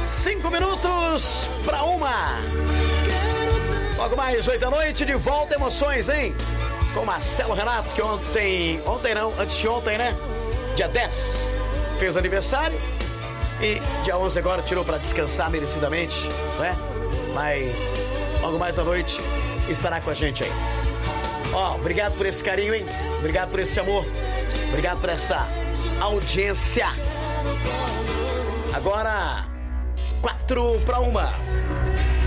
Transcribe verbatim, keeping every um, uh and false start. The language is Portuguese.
Cinco minutos pra uma. Logo mais, oito da noite, de volta emoções, hein? Com Marcelo Renato, que ontem, ontem não, antes de ontem, né? Dia dez, fez aniversário. E dia onze agora tirou pra descansar merecidamente, não é? Mas logo mais à noite estará com a gente aí. Ó, obrigado por esse carinho, hein? Obrigado por esse amor. Obrigado por essa audiência. Agora, quatro para uma.